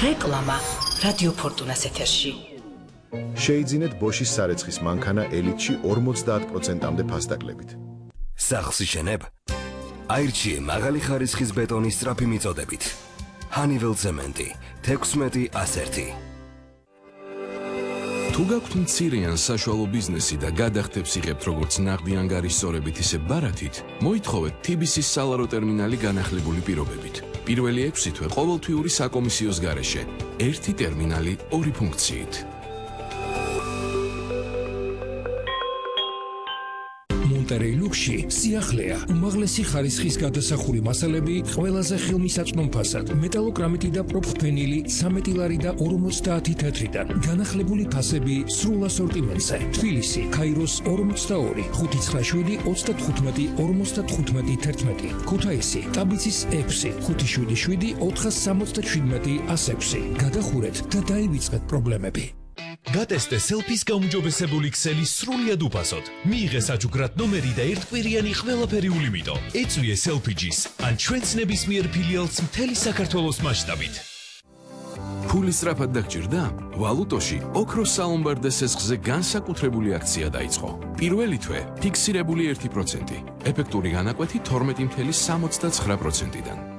რეკლამა რადიო ფორტუნას ეთერში. შეიძინეთ ბოშის სარეცხის მანქანა ელიტში 50%-მდე ფასდაკლებით. სახლს იშენებ? აირჩიე მაღალი ხარისხის ბეტონის სწრაფი მიწოდებით. Honeywell ცემენტი 16-1. თუ გაქვთ მცირე ან საშუალო ბიზნესი და გადახდებს იღებთ როგორც ნაღდი ანგარის სწორებით ისე ბარათით, მოითხოვეთ TBC-ის სალარო ტერმინალი განახლებული პირობებით. პირველი 6 თვე ყოველთვიური საკომისიოს გარეშე, ერთი ტერმინალი, 2 ფუნქციით. მონტერეი ლუქსში სიახლეა, უმაღლესი ხარისხის გადასახური მასალები ყველაზე ხელმისაწვდომ ფასად, მეტალოკრამიტი და პროფენილი 13 ლარი და 50 თეთრიდან, განახლებული ფასები სრულ ასორტიმენტზე. თბილისი, ქაიროს 42, 597, 35, 55, 11. ქუთაისი, ტაბიცის 6, 577, 477, 106. გადახურეთ და დაივიწყეთ პრობლემები. გატესტე სელფის გაუმჯობესებული ქსელი სრულიად უფასოდ. მიიღე საჩუქრად ნომერი და ერთკვირიანი ყველაფერი ულიმიტო. ეწვიე სელფიჯის ან ჩვენს ნებისმიერ ფილიალს მთელი საქართველოს მასშტაბით. ფული სწრაფად დაგჭირდა? ვალუტოში ოქროს სალომბარდე სესხზე განსაკუთრებული აქცია დაიწყო. პირველი თვე ფიქსირებული 1%, ეფექტური განაკვეთი 12.69%-დან.